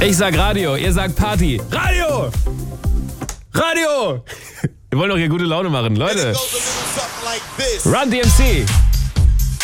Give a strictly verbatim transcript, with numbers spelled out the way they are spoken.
Ich sag Radio, ihr sagt Party. Radio! Radio! Wir wollen doch hier gute Laune machen. Leute. Run D M C.